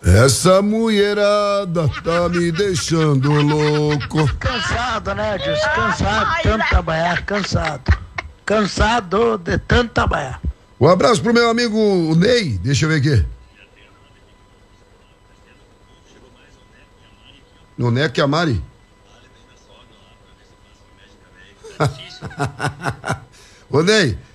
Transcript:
Essa mulherada tá me deixando louco. Cansado, né, Edilson? Cansado de tanto trabalhar, cansado. Cansado de tanto trabalhar. Um abraço pro meu amigo o Ney, deixa eu ver aqui. O Neco e a Mari? Ô Ney,